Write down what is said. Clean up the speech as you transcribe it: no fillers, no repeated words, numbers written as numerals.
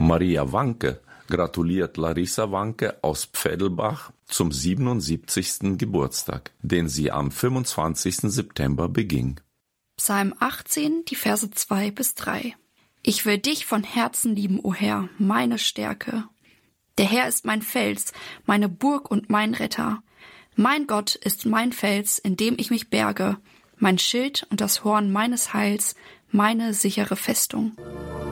Maria Wanke gratuliert Larissa Wanke aus Pfädelbach zum 77. Geburtstag, den sie am 25. September beging. Psalm 18, die Verse 2-3. Ich will dich von Herzen lieben, o Herr, meine Stärke. Der Herr ist mein Fels, meine Burg und mein Retter. Mein Gott ist mein Fels, in dem ich mich berge, mein Schild und das Horn meines Heils, meine sichere Festung.